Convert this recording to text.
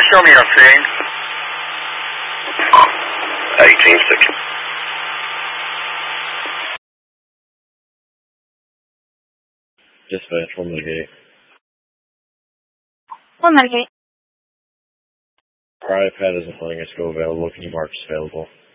show me on scene? 18-6. Dispatch, 1 Medicate. 1 Medicate. Our iPad isn't letting us go available. Can you mark as available?